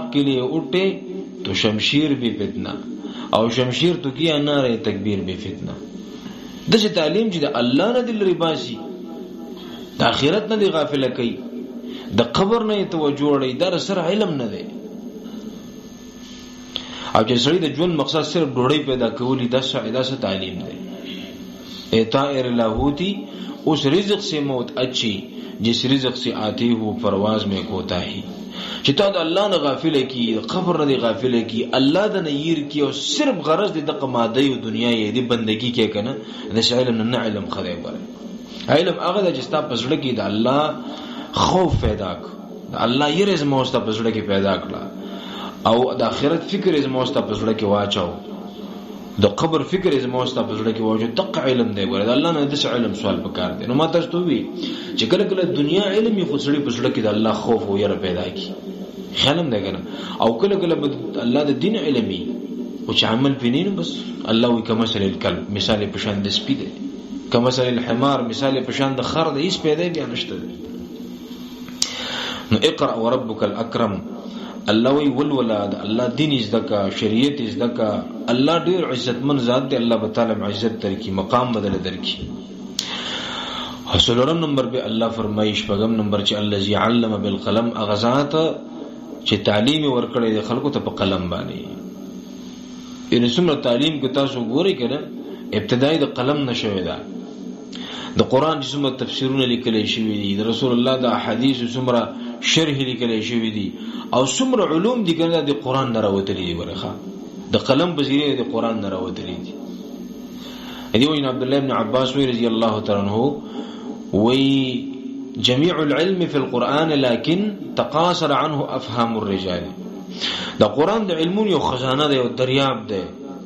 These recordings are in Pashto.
के लिए उठे तो शमशीर भी फितना او شمشیر تو کیا ناره تکبیر به فتنه دغه تعلیم چې د الله نه دل رباسي د اخرت نه دی غافل کوي د قبر نه توجه وړي در سره علم نه دی او چې سړی د ژوند مقصد صرف ډوړی پیدا کولی د سعاده څخه تعلیم دی اطائر لاهوتی اس رزق سے موت اچھی جس رزق سے آتی ہو پرواز میں کوتاہی چې تا د الله نه غافل کی قبر نه غافل کی الله د نیر کی او صرف غرض د قماده او دنیا یې دی بندگی کې کنه د علم نه علم خدای غره علم هغه د جستا پسړه کی د الله خوف پیدا ک د الله یې رز موستا پسړه کی پیدا کړه او د آخرت فکر از موستا پسړه کی واچاو د قبر فکر از موستا پسړه کی واچو تق علم دی غره د الله نه د علم سوال پکار دی نو ما تاسو ته وی چې کله کله دنیا علم یې خسړي پسړه کی د الله خوف او یره پیدا کی خیالم دی کنه او کله کله الله د دین علمي او چې عمل پینینو بس الله وی کما مثل الکلب مثال په شان د سپی دی کما مثل الحمار مثال په شان د خر دی هیڅ پیدا بیا نشته نو اقرا وربک الاکرم الله وی ولولاد الله دین زدکا شریعت زدکا الله ډیر عزتمن ذات دی الله تعالی عزت ترکی مقام بدل درکی حسولرم نمبر به الله فرمایش پغم نمبر چې الذي علم بالقلم اغزات چې تعلیم ورکړي د خلکو ته په قلم باندې ان څومره تعلیم کو تاسو ګورئ کنه ابتدای د قلم نشوي دا د قران څومره تفسیرونه لیکل شوی دي د رسول الله د احادیث څومره شرح لیکل شوی دي او څومره علوم دي کنه د قران نه راوتلي دي ورخه د قلم په ذریعه د قران نه راوتلي دي ایو عبد الله ابن عباس رضی الله تعالی عنہ وی جميع العلم في القرآن لكن تقاصر عنه افهام الرجال دا قرآن دا علمون یو خزانه دا یو دریاب دا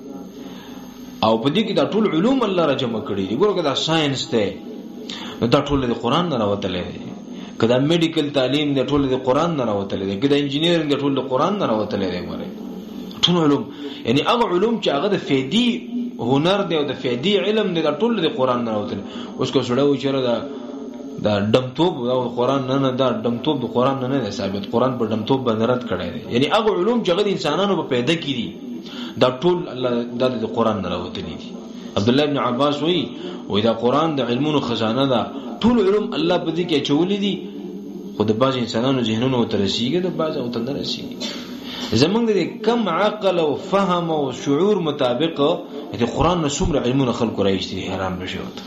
او پا دی که دا طول علوم اللہ را جمع کری دی گورو که دا سائنس دا دا طول دا قرآن نراوتلے دی که دا میڈیکل تعلیم دا طول دا قرآن نراوتلے دی که دا انجینیرنگ دا طول دا قرآن نراوتلے دی طول علوم یعنی اغا علوم چه اغا دا فیدی هنر دی او دا فیدی علم دی دا طول دا قرآن نراوتلے اس کو سڑاو چرا دا دمتوب دا قرآن نه دا دمتوب د قرآن نه ثابت قرآن په دمتوب باندې رد کړی دی یعنی هغه علوم چې غد انسانانو په پیدا کړي دا ټول الله د قرآن نه راوتلي دي عبد الله ابن عباس وی دا قرآن د علمونو خزانه ده ټول علوم الله په دې کې چولې دي خو د باز انسانانو ذهنونو ترسيږي د باز او تندر رسيږي زمونږ د کم عقل او فهم او شعور مطابق د قرآن نه څومره علمونه خلق راځي حیران بشي وته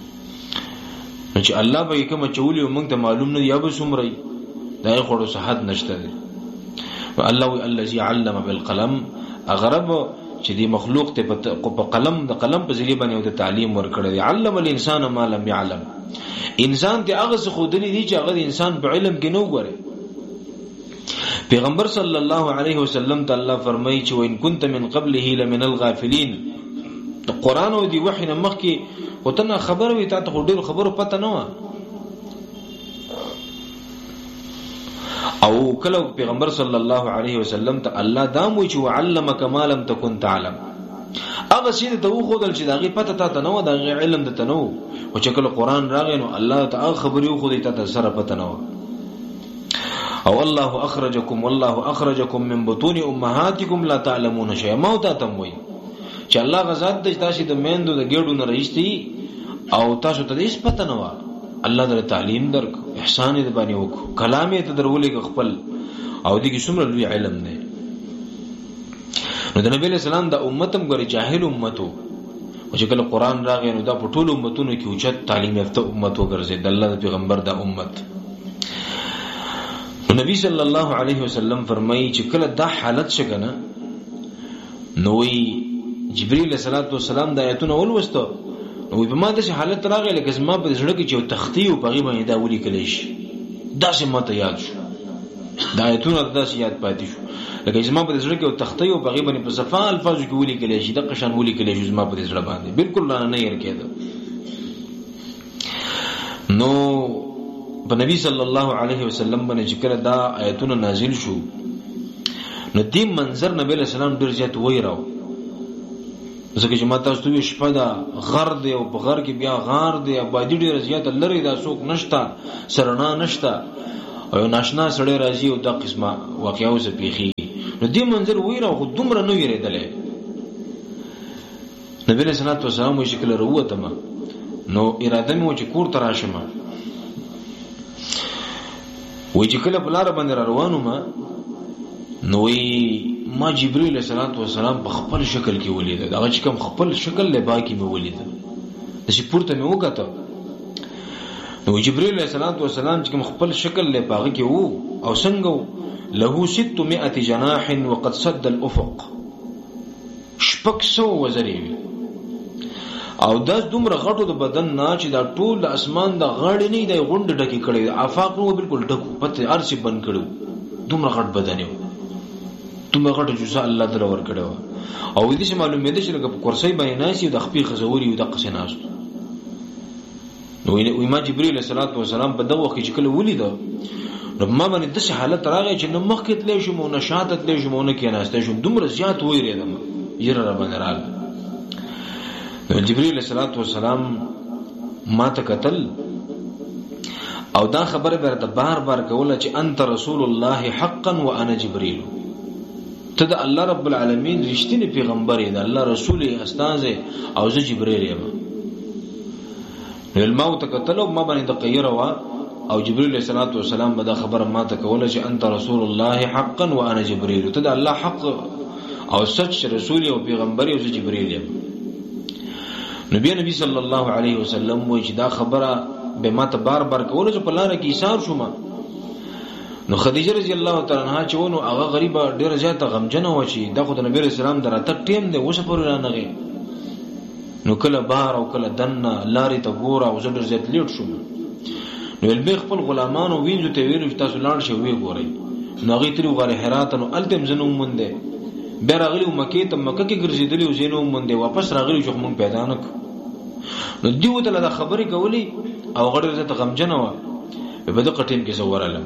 چې الله به کوم چولې موږ ته معلوم نه یا به سمري دا یې خورو صحت نشته دی الله الذي علم بالقلم اغرب چې دی مخلوق ته په قلم د قلم په ذریعہ باندې د تعلیم ورکړی دی علم الانسان ما لم يعلم انسان ته هغه څه خودلی دی چې هغه انسان په علم کې نه وګوري پیغمبر صلی الله علیه وسلم ته الله فرمایي چې وان كنت من قبله لمن الغافلين قرآن او دی وحی نه مخ کې وتنه خبر وي ته ډېر خبرو پته نه و او کله پیغمبر صلی الله علیه وسلم ته الله دام وی چې علمک ما لم تكن تعلم هغه سید ته خودل چې دغه پته ته نه و دغه علم د ته نه و او چې کله قرآن راغی نو الله تعالی خبري خو دې ته سره پته نه و او الله اخرجکم والله اخرجکم من بطون امهاتکم لا تعلمون شيئا ما ته وی چې الله غزاد د تاسو د میندو د ګډو نه رښتي او تاسو ته هیڅ پته نه و الله در تعلیم درک احسان دې باندې وکړو کلام یې ته درولې خپل او دې کې څومره لوی علم دی نو د نبی له سلام د امتم ګری جاهل امتو او چې کله قرآن راغی نو دا په ټولو امتونو کې اوچت تعلیم یافته امت وګرځي د الله پیغمبر د امت نو نبی صلی الله علیه وسلم فرمایي چې کله دا حالت شګنه نوې جبرئیل علیہ السلام د آیتونو ولوستو نو په ما د حالت راغی لکه زما په ځړه کې چې تختی او پغی باندې دا ولي کلی شي دا چې ماته یاد شو د آیتونو داس یاد پاتې شو لکه زما په ځړه کې تختی او پغی باندې په صفه الفاظ کې ولي کلی شي د قشان ولي کلی شي زما په ځړه باندې بالکل نه ير کېده نو په نبی صلی الله علیه وسلم باندې چې کړه دا آیتونه نازل شو نو دې منظر نبی له سلام ډیر زیات وایراو ځکه چې ماته ستوي شپه دا غر دی او په غر کې بیا غار دی آبادی ډیر زیات لري دا څوک نشتا سرنا نشتا او ناشنا سړی راځي او دا قسمه واقعو زه پیخي نو دې منظر ویره خو دومره نه ویریدلې. نبی صلی الله علیه وسلم وی شکل وروته ما نو اراده مې و چې کور ته راشم. وی چې کله بلاره باندې روانو نو ما جبرئیل علیه السلام په خپل شکل کې ولید. دا چې کوم خپل شکل له باقي مې ولید د شي پورته مې وکړه. نو جبرئیل علیه السلام چې کوم خپل شکل له باغ کې وو او څنګه له 600 جناح وقد سد الافق، 600 وزرې او دا دومره غټو د بدن نه چې دا ټول د اسمان د غاړې نه دی غونډه ډکی کړي، افاق نو بالکل ډکو پته ارسي بند کړو. دومره غټ بدن یو، دومره غټ جوزه الله تعالی ور کړو. او دې چې معلومه ده چې لکه په کرسي باندې ناسي د خپې خزوري او د قصې ناست. نو ما جبرئیل علیه السلام په دغه وخت چې کله ولید نو ما باندې د حالت راغی چې نو مخکې تلې شم او نشاط تلې شم او نه کې ناشته شم، دومره زیات وېریدم یره را باندې راغله. نو جبرئیل علیه السلام ما ته قتل او دا خبره برته بار بار کوله چې انت رسول الله حقا وانا جبرئیل، ته د الله رب العالمین رښتینی پیغمبر دی، الله رسول استاد او زه جبرئیل یم. نو الموت قتل او ما باندې د قیره وا او جبرئیل علیه السلام به دا خبره ما ته کوله چې انت رسول الله حقا وانا جبرئیل، ته د الله حق او سچ رسول او پیغمبر او زه جبرئیل یم. نبی صلی الله علیه وسلم وی چې دا خبره به ما ته بار بار کوله چې په لار کې ایثار شوم. نو خدیجه رضی الله تعالی عنها چې ونه هغه غریبه ډیره زیاته غمجنه و چې دا خو د نبی رسول الله دراته ټیم دی وسه پر نه غي. نو کله بار او کله دنه لارې ته ګور او زړه زیات لیټ شوم. نو البه خپل غلامانو وینځو ته ویلو چې تاسو لاړ شئ وی ګورئ. نو غي تر غره حرات نو التم زنو مونده به راغلی مکه ته مکه کې ګرځیدلی او زینو مونده واپس راغلی چې مونږ پیدا نک. نو دیو ته دا خبرې کولی او غړي ته غمجنه و په دغه ټیم کې زوراله.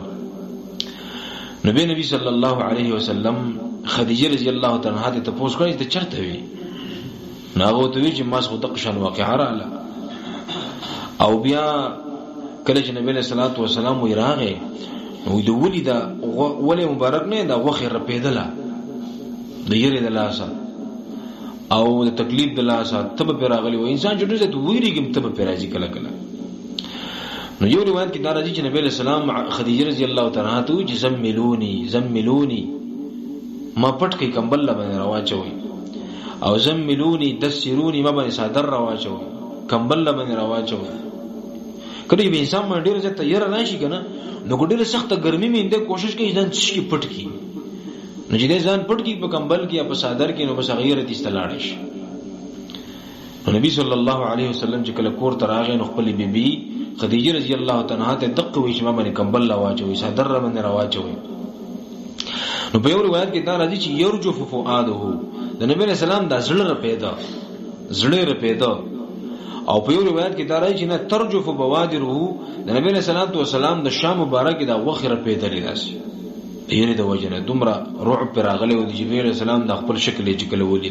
نبی صلی الله علیه وسلم خدیجه رضی الله تعالی عنها ته پوښتنه کوي ته چرته وی؟ ناغه ته وی چې ما څه د قشن واقعه رااله. او بیا کله چې نبی صلی الله علیه وسلم وی راغی نو د ولید ولې مبارک نه دا وخه رپیدله د یری د لاسه او د تکلیف د لاسه تب پر راغلی و انسان چې ډېر ته ویریږي تب پر راځي کله کله. نو یو روایت کې دا راځي چې نبی صلی الله علیه وسلم خدیجه رضی الله تعالی عنها ته چې زملونی ما پټ کې کمبل باندې راواچوي او زملونی دسرونی ما باندې صادر راواچوي کمبل باندې راواچوي. کله چې انسان باندې ډېر ځته یره راشي کنه نو ډېر سخت ګرمي مې انده کوشش کوي ځان چې پټ کی نو چې ځان پټ کی په کمبل کې یا په صادر کې نو بس غیرت استلاړ شي. نبی صلی الله علیه وسلم چې کله کور ته راغی نو خپل بیبي خدیجه رضی الله تعالی عنها ته دقه وی چې ما باندې کمبل لا واچوي صادر باندې راواچوي. نو په یو روایت کې دا راځي چې یرجف فؤاده د نبی رسول الله د زړه رپیدا او په یو روایت کې دا راځي چې نه ترجف بوادره د نبی رسول الله د شام مبارک د وخت رپیدلې راشي. یره د وجنه دومره رعب پر راغلی او د جبرئیل السلام د خپل شکل چې کله ولید.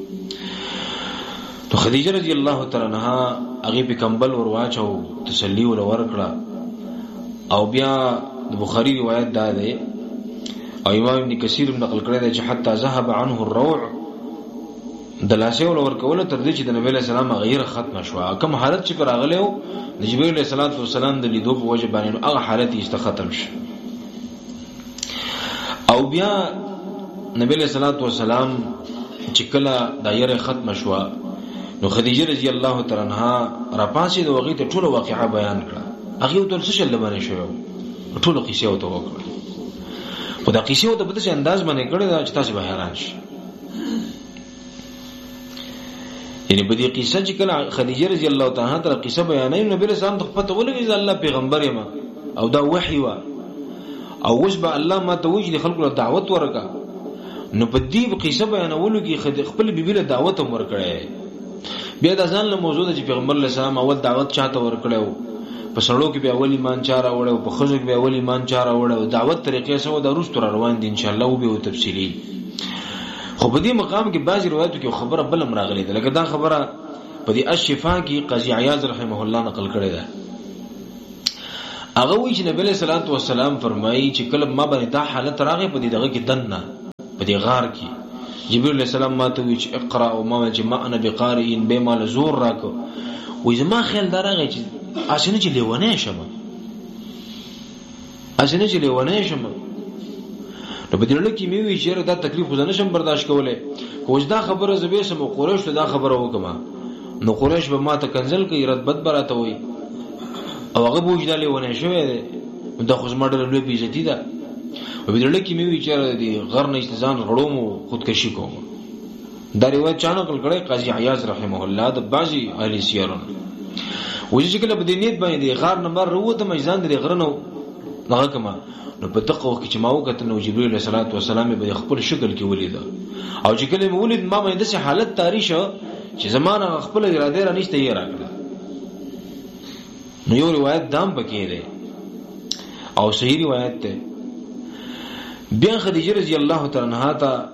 تو خدیجه رضی الله تعالی عنها هغه په کمبل ور واچو تسلی ور ورکړه. او بیا د بخاری روایت دا ده او امام ابن کثیر نقل کړی دی چې حتی ذهب عنه الروع د لاسه ول ورکول تر دې چې د نبی له سلام غیر ختم شو. کوم حالت چې پر راغلی او د جبرئیل علیه السلام د لیدو په وجه باندې هغه حالت یې ختم شو. او بیا نبی علیہ الصلوۃ والسلام چې کله دایره ختم شو نو خدیجه رضی الله تعالی عنها را پاسې د وغې ته ټول واقعا بیان کړه. هغه ټول څه شل باندې شو ټول قصې او ته وکړه. خو دا قصې او ته په دې انداز باندې کړه چې تاسو به حیران شئ. یعنی په دې قصه چې کله خدیجه رضی الله تعالی عنها تر قصه بیانې نبی رسول الله ته پته ولګی چې الله پیغمبر یم او دا وحی و او وش به الله ما ته وجه خلکو له دعوت ورکا. نو په دې قصه بیانولو کې خپل بیبي له دعوت هم ورکړي. بیا د ځان له موضوع د پیغمبر علیه السلام اول دعوت چاته ورکړو په سړو کې به اول ایمان چاره وړو په خزو کې به اول ایمان چاره وړو دعوت طریقې سره د روز تر روان دي ان شاء الله او به تفصیلی. خو په دې مقام کې بعضی روایتو کې خبره بل راغلي ده لکه دا خبره په دې الشفاء کې قاضي عیاض رحمه الله نقل کړی ده. هغه وی چې نبی صلی الله علیه وسلم فرمایي چې کله ما باندې دا حالت راغی په دې دغه کې دنه په دې غار کې جبرئیل علیہ السلام ماته وی چې اقرا او ما چې ما انا بقارئ به مال زور راکو وې زما خیال درغه چې اسنه چې لیونه شم اسنه چې لیونه شم نو په دې لړ کې مې وی چې دا تکلیف خو نه شم برداشت کولای کوژ دا خبره زبې سم قریش ته دا خبره وکما نو قریش به ما ته کنزل کوي رتبت براته وي او هغه بوج دا لیونه شوی دی دا خو زما ډېر لوی بیزتی ده په دې لړ کې مې وی چې دی غر نه استزان غړوم خودکشي کوم دا روایت چا نقل کړی قاضي عیاض رحمه الله د بعضی اهل سیرون وجه چې کله په دې نیت باندې غار نمبر وروته میدان د غرنو هغه کما نو په تقوه کې چې ما وکړ نو جبرئیل علیه السلام به خپل شکل کې ولید او چې کله مولد ما باندې څه حالت تاریخ چې زمانہ خپل اراده را نشته یې راکړه نو یو روایت دام پکې ده او صحیح روایت ده بیا خدیجه رضی الله تعالی عنها ته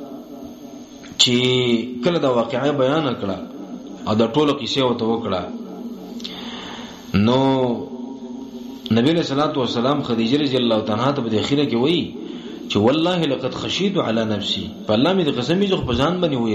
چې کله دا واقعه بیان کړه او دا ټوله قصه وته وکړه نو نبی علیہ الصلوۃ والسلام خدیجه رضی الله تعالی عنها ته په اخیره کې وایي چې والله لقد خشیت علی نفسی په الله مې د قسم یې په ځان باندې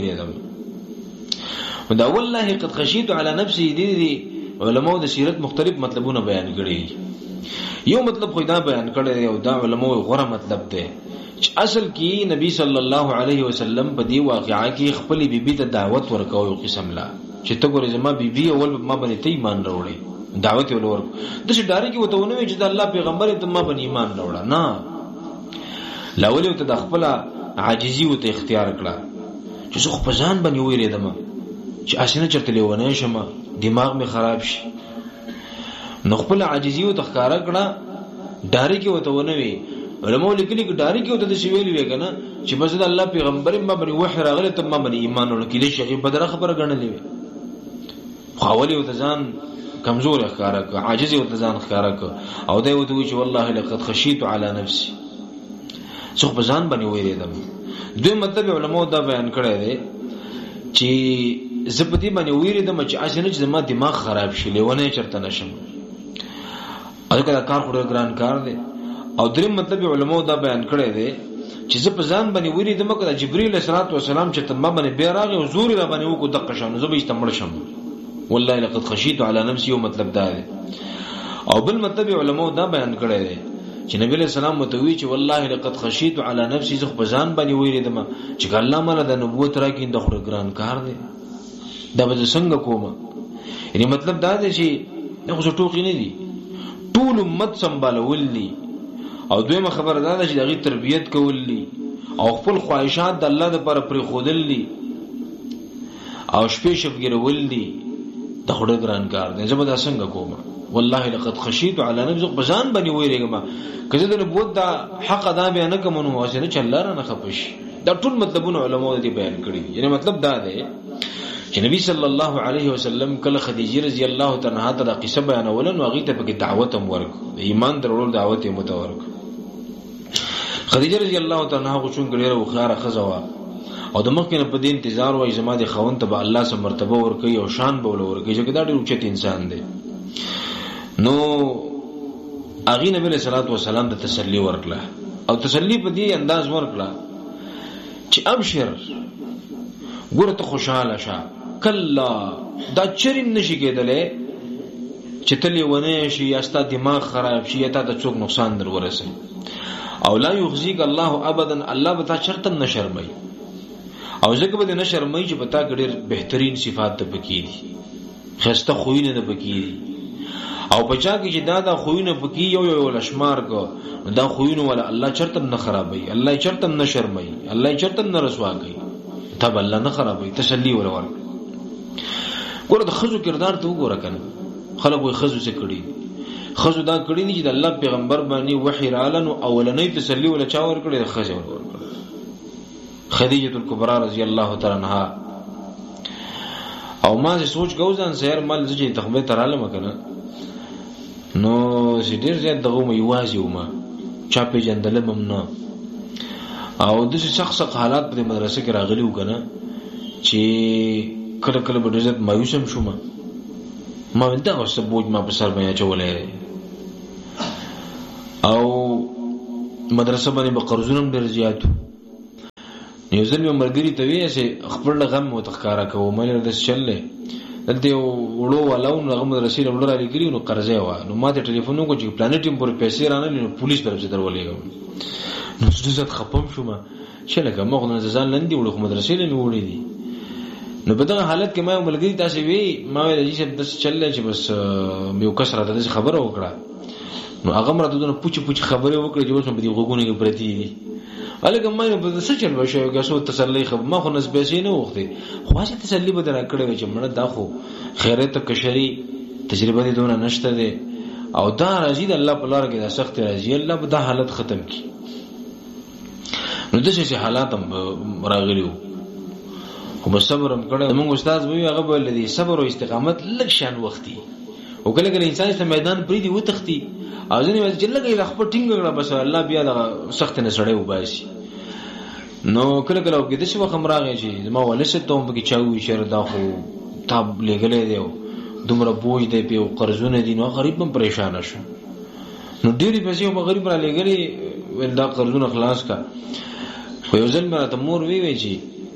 ویریدم دا والله قد خشیت علی نفسی دې علماء د سیرت مختلف مطلبونه بیان کړي یو مطلب خو دا بیان کړي او دا علماء غوړه مطلب دی چې اصل کې نبی صلی الله علیه وسلم په دې واقعا کې خپل بیبي ته دعوت ورکوي قسم لا چې ته ګورې زما بیبي اول ما باندې ته ایمان راوړې دعوت ولور د څه ډاري کې وته ونه چې د الله پیغمبر ته ما باندې ایمان راوړا نه لاولې ته د خپل عاجزي او ته اختیار کړه چې زه خو په ځان باندې ویریدم چې اسنه چرته لیونه شم دماغ می خراب شي نو خپل عاجزي او تخکارا کړه ډاري کې وته ونه وی علماء لیکلي چې ډاري کې وته د شویل وی کنه چې بس د الله پیغمبر ما باندې وحی راغله ته ما باندې ایمان ورکړي شي بدره خبره غنلې وی خاولي او ځان کمزور اخکارا کو عاجز او ځان اخکارا کو او دا وته وی چې والله لقد خشیت علی نفسی څو په ځان باندې ویریدم دوی مطلب علماء دا بیان کړی دی چې زپدی باندې ویریدم چې اسنه چې ما دماغ خراب شي لیونه چرته نشم اګه دا کار خوري ګران کار دی او دریم مطلب علماء دا بیان کړی دی چې زه په ځان باندې ویریدم کله جبرئیل علیه السلام چې تم باندې بیراغه او زوري را باندې وکړه دقه شان زه به استمر شم والله لقد خشیت علی نفسی او مطلب دا دی او بل مطلب علماء دا بیان کړی دی چې نبی علیہ السلام متوی چې والله لقد خشیت علی نفسی زه په ځان باندې ویریدم چې الله مله د نبوت راکې د خور ګران کار دی دا به څنګه کوم یعنی مطلب دا دی چې نه خو ټوکی نه دي ټول امت سمبالول دي او دویمه خبره دا ده چې دغه تربیت کول دي او خپل خواهشات د الله لپاره پرې خودل دي او شپې شپګرول دي د خور ګران کار دی زه به څنګه کوم والله لقد خشیت علی نفسی بزان باندې ویریږم کله د نبوت دا حق ادا بیان کوم نو واسه چې الله را نه خپش دا ټول مطلبونه علماء دې بیان کړی یعنی مطلب دا دی چې نبی صلی الله علیه وسلم کله خدیجه رضی الله تعالی عنها ته قصه بیانول نو هغه ته په دعوت هم ورک ایمان درول دعوت یې متورک خدیجه رضی الله تعالی عنها غوښون ګړې وخاره خزوا او د مخکنه په دې انتظار وای زما د خوند ته به الله سم مرتبه ورکي او شان به ورکي چې دا ډېر اوچت انسان دی نو اغه نبی صلی الله علیه وسلم د تسلی ورکړه او تسلی په دې انداز ورکړه چې ابشر ګوره ته خوشاله شه کلا دا چرین نشي کېدلې چې تلې ونه شي یا ستا دماغ خراب شي یا تا ته څوک نقصان در ورسي او لا یخزیک الله ابدا الله به تا چرته نشرمای او ځکه به نه شرمای چې پتا ګډیر بهترین صفات ته پکې دي خسته خوینه نه پکې دي او بچا کې چې دا خوینه پکې یو لشمار کو دا خوینه ولا الله چرته نه خرابای الله چرته نه شرمای الله چرته نه رسوا کوي تب الله نه خرابای تسلی ولا ورک ګوره د خزو کردار ته وګوره کنه خلک وي خزو څه کړی خزو دا کړی دي چې د الله پیغمبر باندې وحی رالن او اولنې تسلی ولا چا ور کړی خزو ور کړی خدیجه الکبرى رضی الله تعالی عنها او ما سوچ کوزان سیر مال چې تخبه تراله مکنه نو سیدر زیات دغه مې یوازې ومه چا په جندل ممنه او د شخص حالات په مدرسې کې راغلی وکنه چې کله کله به عزت مایوسم شوم ما ونده اوس بوج ما په سر باندې چولې او مدرسې باندې به قرضونه ډېر زیات یو ځل مې مرګري ته وی چې خپل غم متخکارا کوو مې د چلې دلته وړو والاو نو غم رسول الله علیه ګری نو قرضه و نو ما ته ټلیفون وکړ چې پلانټیم پر پیسې رانه نو پولیس پر ځای درولېږم نو څه خپم شوم چې لکه مغه نه ځان لندې وړو مدرسې له وړې دي نو په دغه حالت کې ما ملګری تاسو وی ما ویل چې بس چلې چې بس یو کس راته د خبره وکړه نو هغه مرته دونه پوچ خبره وکړه چې اوس په دې غوګونه کې پرتی دي الګ ما نه په څه چل وشو غسو تسلی خو ما خو نس پیسې نه وخته خو چې تسلی به درا کړې چې مړه دا خو خیرت کشری تجربه دي دونه نشته دي او دا راځي د الله په لار کې دا سخت راځي الله به دا حالت ختم کړي نو د څه حالات هم راغلیو خو صبر هم کړه موږ استاد وی هغه بل دي صبر او استقامت لږ شان وختي او کله کله انسان ته میدان پری دی وتختی او ځنی وځي چې لږه خپل ټینګ کړه بس الله بیا د سخت نه سړی وباسي نو کله کله کې د څه وخت راغی چې ما ولسه ته په کې چاوي شر دا خو تاب لګلې دی دومره بوج دی په قرضونه دي نو غریب هم پریشان شو نو ډېری پیسې هم غریب را لګلې ول دا قرضونه خلاص کا خو یو ځل مې ته مور وی چې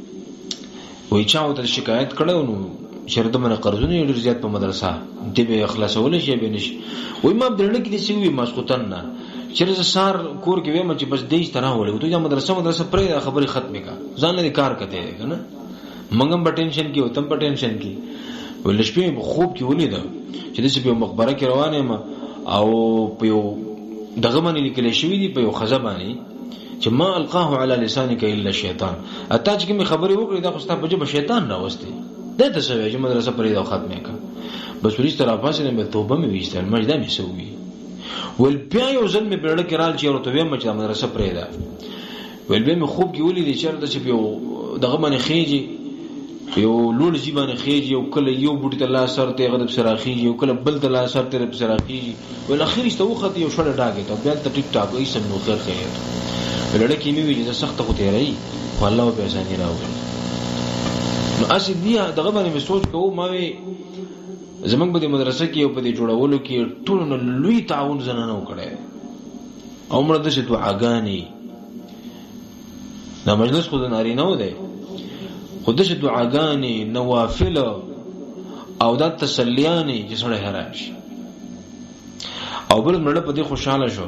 وای چاو ته شکایت کړو نو شرط من قرضونه ډېر زیات په مدرسه دې به اخلاصول شي به نشي وای ما درنه کې دې سوي مسقطن نه چیرې سار کور کې ویم چې بس دې طرح ولې ته مدرسه پرې خبري ختمه کا ځان نه کار کته کنه منګم په ټینشن کې او تم په ټینشن کې ول شپې خوب کې ولید چې دې په مقبره کې روانه ما او په یو دغه باندې لیکل شوی دی په یو خزبانی چې ما القاه علی لسانک الا الشیطان اته چې می خبري وکړې دا خو ستاسو په جبه شیطان راوستي دا ته سوي چې مدرسه پرې دا ختمه کا بس ورې طرفه سره مې توبه مې ویستل مجدا مې سوي ول بیا یو ځل مې بیرړه کړال چې ورته ویم چې مدرسه پرې دا ول بیا مې خوب کې ولې دي چې چې یو دغه باندې خېږي یو لول زی باندې خېږي یو کله یو بوټي ته لا سر ته غدب سره خېږي یو کله بل ته لا سر ته سره خېږي ول اخر است وخت یو شړ ډاګه ته بیا ته ټیک ټاک ایسم نو خیر خیر ولړه کې مې ویل چې سخت خو تیری والله به ځانې راوړل نو اسی بیا دغه باندې سوچ کوو ما وی زمنګ په مدرسې کې او په دې جوړولو کې ټول نو لوی تعاون زنانه وکړي او مړه د څه دعاګانی دا مجلس خو د نارینه و دی خو د څه دعاګانی نوافل او د تسلیانی چې سره هراش او بل مړه په دې خوشاله شو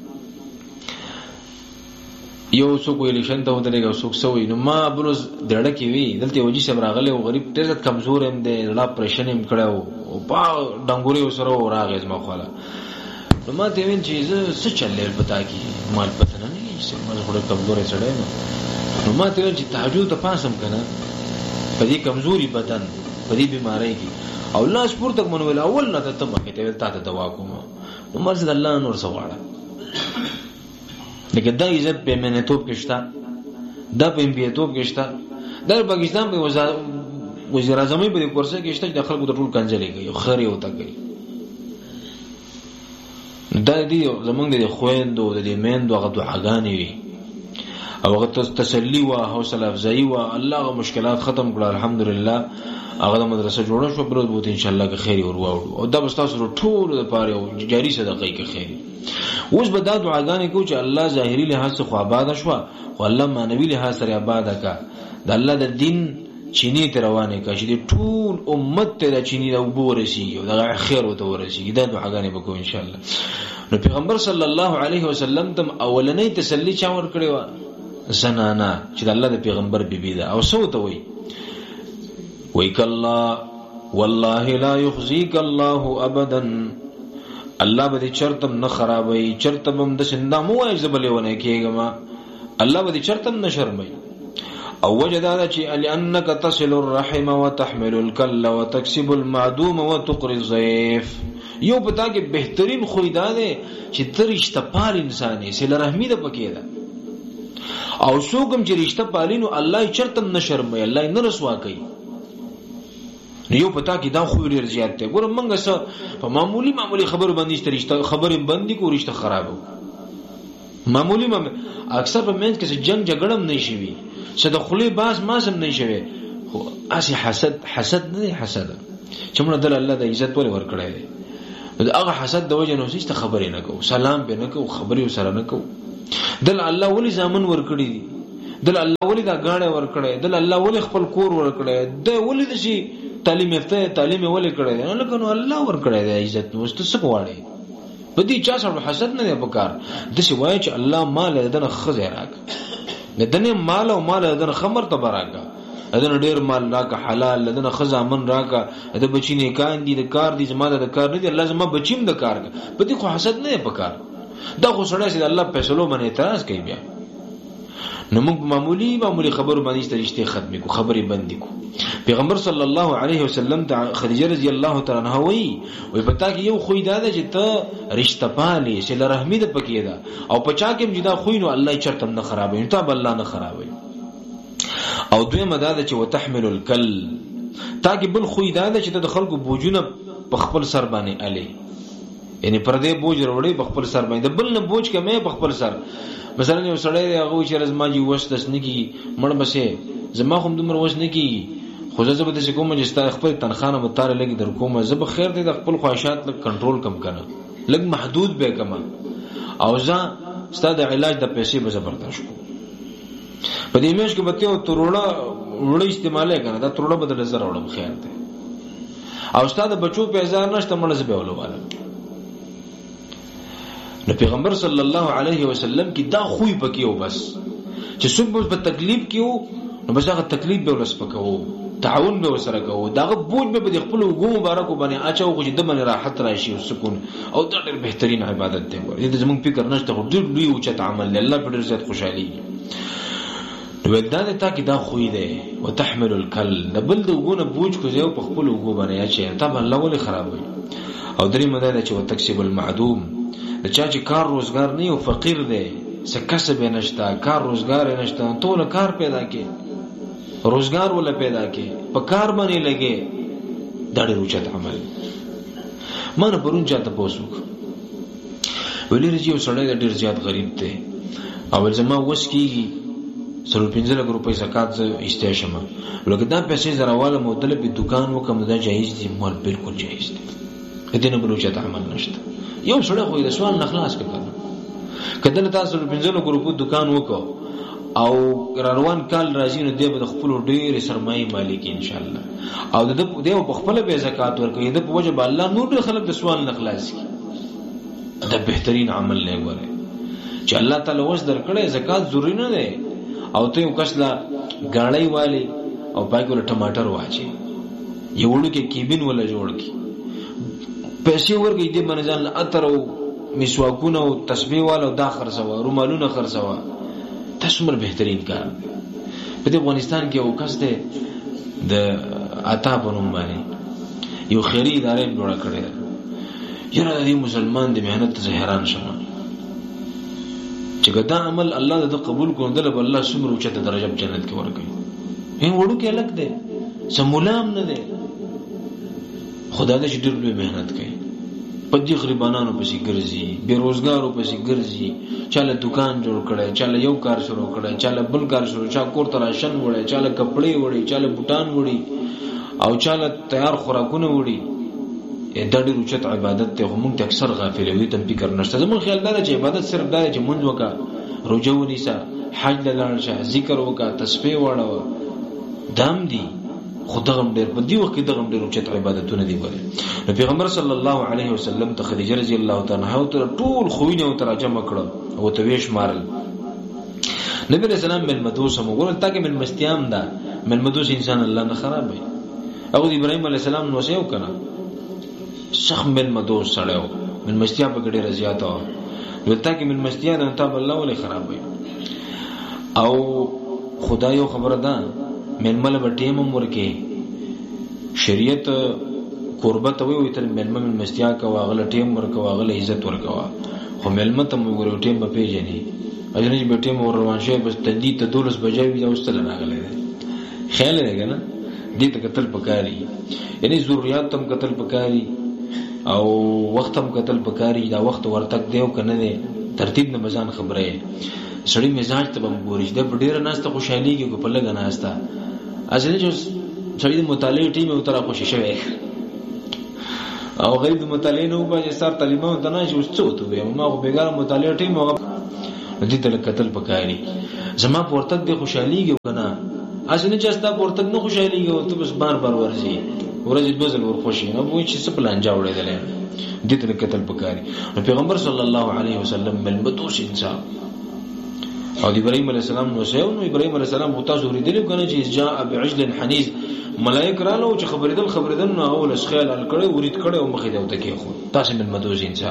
یو څوک الیکشن ته ودرېږي څوک سوي نو ما بلوز دړه کې وی دلته وجي سم راغله او غریب ډېر کمزور هم دی لا پرېشن هم کړو او په ډنګوري سره راغې ما خو نو ما ته وین چې څه چلې پتا کی مال پته نه چې ما خو کمزورې سره نو ما ته وین چې تهجد ته پاسم کنه په دې کمزوري بدن په دې بیماری کې او الله سپورت منول اول نه ته مکه ته ته دوا کوم نو مرزد الله نور سواړه لکه دا عزت په منتوب کې شته دا په امپیاتوب کې شته د پاکستان په وزیر اعظم په کورسه کې شته د خلکو د ټول کنځلې کوي خري وتا کوي دا دې زمونږ د خويندو د میندو هغه دعاګانې وي او هغه تسلی او حوصله افزایی او الله مشکلات ختم کړه الحمدلله هغه مدرسه جوړه شو بل بوت ان شاء الله که خیر ورواړو او دا بس تاسو ټول د پاره او جاری صدقې کې خیر اوس به دا دعاګانې کو چې الله ظاهري لحاظ څخه آباد شو او الله مانوي لحاظ سره آباد کا د الله د دین چینی ته روانه کا چې ټول امت ته د چینی د وبورسي او د خیر او ته ورسي دا دعاګانې وکړو ان شاء الله نو پیغمبر صلی الله علیه وسلم تم اولنې تسلی چا ور کړو زنانا چې د الله د پیغمبر بیبي ده او سو ته وای وای کلا والله لا يخزيك الله ابدا الله به چرتم نه خرابوي چرتم هم د سندامو ایزبلې ونه کېګما الله به چرتم نه شرمای او وجدا چې لانك تصل الرحم وتحمل الكل وتكسب المعدوم وتقري الضيف یو پتا کې بهترین خویدا ده چې ترشته پال انساني سره رحمی ده پکې ده او څوک چې رشتہ پالینو الله چرتم نه شرمای الله نه رسوا کوي یو پتا کې دا خو ډیر زیات دی ګوره منګه څه په معمولی خبر باندې رشتہ خبر باندې کو رشتہ خرابو معمولی اکثر په منځ کې جنگ جګړم نه شي څه د خلی باز مازم نه شي خو اسی حسد نه حسد چې موږ د الله د عزت ور کړی دی هغه حسد د وجه نو هیڅ خبرې نه کو سلام به نه کو خبرې سره نه کو دل الله ولی زامن ور کړی دی دل الله ولې دا غاړه ور کړې، دل الله ولې خپل کور ور کړې، د ولې د شي تعلیم یافته تعلیم ولې کړې، نه لکه نو الله ور کړې د عزت نو ست څه غواړي. په دې چا سره حسد نه دی پکار، د څه وایي چې الله مال دنه خزه راک، دنه مال او مال دنه خمر ته براکا، دنه ډیر مال راک حلال، دنه خزه من راکا، د بچی نه کان دي د کار دي زما د کار نه دي، الله زما بچیم د کار، په دې خو حسد نه پکار. دا خو سره چې الله فیصلو باندې اعتراض کوي بیا. نو موږ معمولی خبرو باندې رشته ختمې کو، خبرې بندې کو. پیغمبر صلی الله علیه وسلم ته خدیجه رضی الله تعالی عنها وی پتا کې یو خوې دا چې ته رشتہ پالې چې لرحمې د پکې ده او پچا کې جدا خوې نو الله یې چرته نه خرابوي، ته به الله نه خرابوي. او دویمه دا چې وتحمل الکل، تا کې بل خوې دا چې ته د خلکو بوجونه په خپل سر باندې علي، یعنی پردې بوج وروړي په خپل سر باندې، بل نه بوج کمه په خپل سر. مثلا یو سړی هغه چې رزماجي وسدس نگی مړ بسه زما هم دومره وس نگی، خو زه به د کوم چې خپل تنخانه متاره لګي در کومه، زه به خیر دې د خپل خواهشات لږ کنټرول کم کنه، لږ محدود به کما، او ځا ستاسو د علاج د پیسې به زبرداشت کو. په دې میش کې به ته وړه استعماله کنه، دا تروړه بدل زر وړم خیر ده، او ستاسو بچو په هزار نشته مړ زبه ولواله. نو پیغمبر صلی الله علیه وسلم کی دا خوې پکې و، بس چې څوک په تکلیف کې و نو بس هغه تکلیف به ولس پکاو، تعاون به وسره کوو، داغه بوج به د خپل وګو مبارک باندې اچو خو چې د باندې راحت راشي او سکون، او دا ډېر بهترین عبادت دی. دې زموږ فکر نشته، خو ډېر لوی او چت عمل دی، الله په ډېر زیات خوشحالي. نو دا د تا کې دا خوې دی وتحمل الکل، د بل د وګونه بوج کو زیو په خپل وګو باندې اچي، ته به الله ولې خرابوي. او درې مدار چې وتکسب المعدوم، چا چې کار روزګار نه او فقیر دی، څه کسب نشته، کار روزګار نشته، ټول کار پیدا کې، روزګار ولا پیدا کې، په کار باندې لګي، دا ډېر اوچت عمل. ما نه پرون چاته پوسوک ویلې رجی یو سړی ډېر زیات غریب دی، او زما وس کېږي 15 روپۍ زکات ایستاشم، لکه دا پیسې زراواله مودله په دکان وکم، دا جایز دي، مال بالکل جایز دي، دې نه بل اوچت عمل نشته. یو سړی خو د سوال نخلاص کړه، کله تاسو 15 روپۍ دکان وکاو او روان کال راځي نو دی به خپل ډېر سرمایه مالک ان شاء الله، او د دې په خپل به زکات ورکوي، د په وجه به الله نور خلک د سوال نخلاص کی. دا بهترین عمل نه غواړي چې الله تعالی وس درکړي، زکات ضروري نه ده. او ته یو کس لا غاړی والی او پاک ول ټماټر واچي، یو ورکه کیبین ولا جوړ کی، پیسې ورګي دې باندې ځان اتر او مسواکونه او تسبیح والو دا خرڅوا، رومالونه خرڅوا، تاسو مر بهترین کار. په دې افغانستان کې یو کس دی د عطا په نوم باندې یو خیري ادارې جوړه کړې ده. یاره دې مسلمان دې مهنت ته حیران شوم چې ګدا عمل الله د قبول کوي، دله الله سمره اوچته درجه په جنت کې ورکړي. هین وړو کې الګ دی، سمولام نه دی، خدای دې ډېر لوی مهنت کوي، په دې غریبانو پسې ګرځي، بیروزګارو پسې ګرځي، چاله دکان جوړ کړي، چاله یو کار شروع کړي، چاله بل کار شروع، چا کور ته راشن وړي، چاله کپڑے وړي، چاله بوتان وړي، او چاله تیار خوراکونه وړي. دا ډېر اوچت عبادت ته موږ ته اکثر غافل وي، تم فکر نشته. زموږ خیال دا چې عبادت صرف دا چې مونږ وکا، روزه ونیسا، حج لاله شه، ذکر وکا، تسبیح وړو، دام دي. خدغم ډېر په دې وخت کې دغم ډېر اوچت عبادتونه دي وره. نو پیغمبر صلی الله علیه وسلم ته خدیجه رضی الله تعالی عنها ته ټول خوینه او ترجمه کړه او ته ویش مارل. نبی رسول الله من مدوس هم وګورل تاکي من مستیام دا من مدوس انسان الله نه خراب وي. او ابراهيم عليه السلام نو سيو کنه شخ من مدوس سړیو من مستیا په ګډه رضیات او ولته کې من مستیا نه ته الله ولې خراب وي. او خدایو خبره ده من مل بټیم ورکه شریعت قربت وي تر ملمه من مستیا کا واغله ټیم ورکا واغله عزت ورکا خو ملمه ته وګورو ټیم په پیژني اجنه بټیم ور روان شي بس تدی ته دولس بجاوي دا واستل نه غلې خیال لري کنه دې ته قتل پکاري یعنی ضرورت تم قتل پکاري او وخت هم قتل پکاري دا وخت ورتک دیو کنه نه ترتیب نه مزان خبره سړی مزاج ته بمګورش د ډیر ناسته خوشحالي کې په لګا ناسته اصلي جو سړی د مطالعه ټیم او تر خوشی شوی او غیر د مطالعه نو به سر تعلیمو ته نه شو څه وته ما بیګار مطالعه ټیم او دې ته قتل پکاري زما پورتک دې خوشاليږي کنه اسنه چې ستا پورتک نه خوشاليږي او ته بس بار بار ورځي ورځي دوزل ور خوشي نه وای چې څه پلان جوړې دلې دې تر کتل پکاري پیغمبر صلی الله علیه وسلم ملمتوش انسان او ابراهيم عليه السلام نو سيو نو ابراهيم عليه السلام بوتا زوري دي کنه چې جاء بعجل حنيز ملائک رالو چې خبردل نو اول اسخیل الکړه ورید کړه او مخې ته وته کې خو تاسو ملمتوش انسان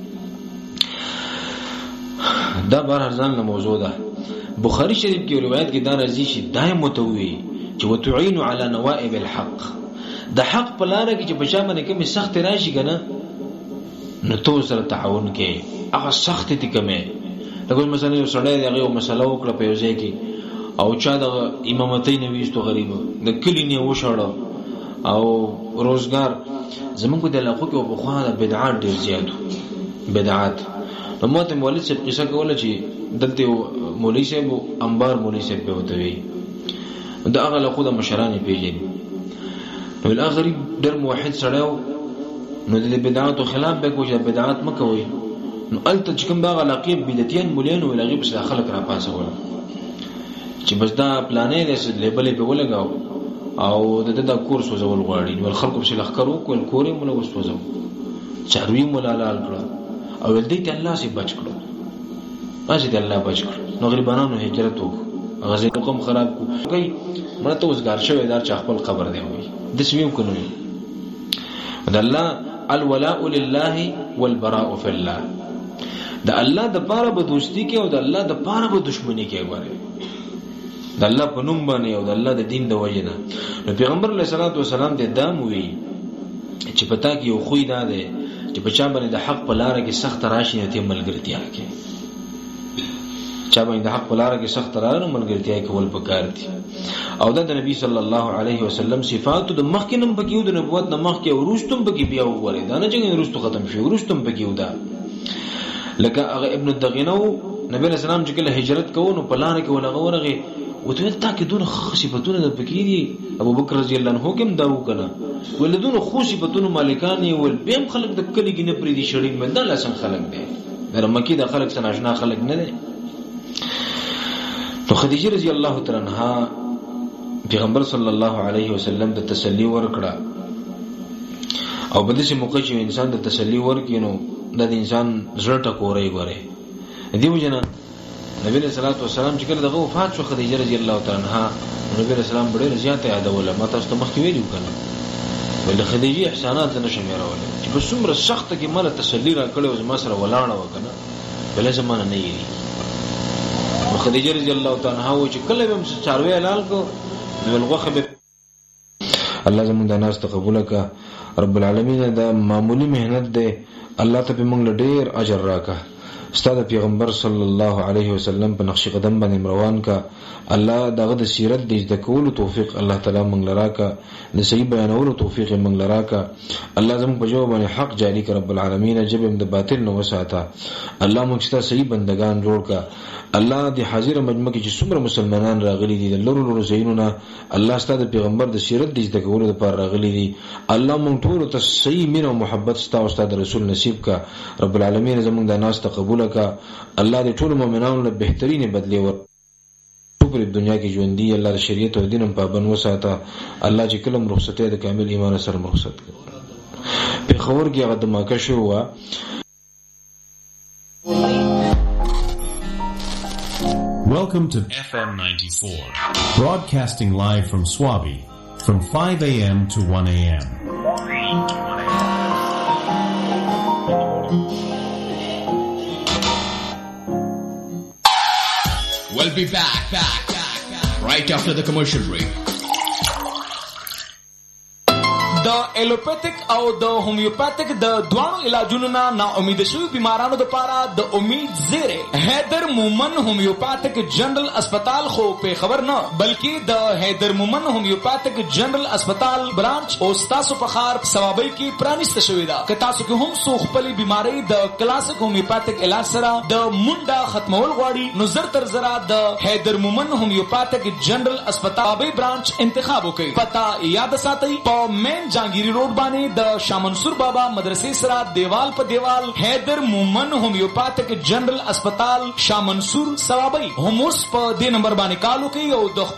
دا بار ارزان له موضوع ده بخاری شریف کې روایت کې دا راځي چې دائم متوي چې وتعين على نوائب الحق د حق په لار کې چې بچا باندې کوم سخت راشي کنه نو تو سره تعاون کې هغه سخت دي کومه لکه مثلا یو سړی دی هغه مسله وکړه په یو ځای کې او چا د امامتۍ نه ویستو غریب د کلی نه وشاړه او روزګار زمونږ د علاقو کې په خوا د بدعات ډیر زیات بدعات نو ماته مولوی صاحب قصه کوله چې دلته مولوی صاحب انبار مولوی صاحب به وته وي دا هغه له خود مشران پیژني نو الاخري ډېر موحد سړیو نو د بدعات خلاف به کوجه بدعات مکوي نو الته چې کوم باغ علاقې بدعتيان مولین او لغي بس خلک را پاسول چې بس دا پلانې د لیبلې په ولګاو او د کورس وزول غواړي نو خلکو په لخرو کول کورې مولا وسوځو چاروي مولا لال کړو او دې ته الله سي بچ کړو اځي ته الله بچ کړو نو غریبانو هجرت وکړو غزي قوم خراب کو کوي مړه ته وسګار شوی دار چا خپل قبر دی وي د سویم کوي د الله الولاء لله والبراء في الله د الله د پاره به دوستی کې او د الله د پاره به دشمنی کې غواړي د الله په نوم باندې او د الله د دین د وجنه نو پیغمبر علیه الصلاۃ والسلام د دام وی چې پتا کې یو خوې ده چې بچا باندې د حق په لار کې سخت راشي ته ملګرتیا کې چا باندې د حق په لار کې سخت رانه ملګرتیا کول پکار دي او د نبی صلی الله علیه وسلم صفات د مخکینم بګیو د نبوت نه مخکې او روستم بګی بیا وګوري دا نه چې روستو ختم شي روستم بګیو دا لکه هغه ابن الدغینو نبی رسول الله چې کله هجرت کوو نو پلان کې ولغه ورغه وته تا کې دونه صفاتونه د بکیری ابو بکر رضی الله عنه کوم دا وکنه ولدونه خو صفاتونه مالکانی ول بهم خلق د کلی کې نه پری دي شړې مند الله سم خلق دي در مکی د خلق سره آشنا خلق نه دي تو خدیجه رضی الله تعالی عنها پیغمبر صلی الله علیه وسلم د تسلی ورکړه او په دې موقع چې انسان د تسلی ورکینو د انسان زړه ټکورې غوري دیو جنا نبی صلی الله علیه وسلم چې کله دغه وفات شو خدیجه رضی الله تعالی عنها نبی رسول الله ډېر زیات یادول ما تاسو ته مخکې ویلو کنه ول خدیجه احسانات نه شمیرول چې په څومره سخت کې مال تسلی را کړو زما سره ولاړه وکنه بل زمانه نه یې خدیجه رضی الله تعالی عنها و چې کله به څاروي حلال کو ولغه به الله زموږ د ناس تقبل کا رب العالمین دا معمولی مهنت ده الله ته به موږ ډېر اجر راکا استاد پیغمبر صلی الله علیه وسلم په نقش قدم باندې روان کا الله دغه د سیرت د کولو توفیق الله تعالی موږ لراکا د صحیح بیانولو توفیق موږ لراکا الله زموږ په جواب باندې حق جاری کړ رب العالمین جب د باطل نو وساته الله موږ ته صحیح بندگان جوړ کا الله د حاضر مجمع کې چې څومره مسلمانان راغلي دي د لورو زینونه الله استاد پیغمبر د سیرت د کولو لپاره راغلي دي الله موږ ټول ته صحیح مینه او محبت استاد رسول نصیب کا رب العالمین زموږ د ناس تقبل کا الله دې ټول مؤمنانو له بهترینه بدلی ور په دنیا کې ژوند دي الله د شریعت او دین په پابند وساته الله چې کلم رخصته د کامل ایمان سره رخصت کړي په خبر کې هغه د ماکه شو وا Welcome to FM 94, broadcasting live from Swabi from 5 a.m. to 1 a.m. We'll be back right after the commercial break. د الوپیتک او د هومیوپیتک د دوانو علاجونو نا امید شوی بیمارانو د پاره د امید زیره حیدر مومن هومیوپیتک جنرال اسپیټال خو په خبر نه بلکې د حیدر مومن هومیوپیتک جنرال اسپیټال برانچ او تاسو په خار ثوابي کې پرانیست شوی دا که تاسو کې هم سو خپل بیماری د کلاسیک هومیوپیتک علاج سره د مونډه ختمول غواړي نو زر تر زرا د حیدر مومن هومیوپیتک جنرال اسپیټال برانچ انتخاب وکړئ پتا یاد ساتئ په مین جانگیری روډ باندې د شاه منصور بابا مدرسې سره دیوال په دیوال حیدر مومن هومیوپاتیک جنرال اسپیټال شاه منصور سوابي. هم اوس په دې نمبر باندې کال وکړئ او د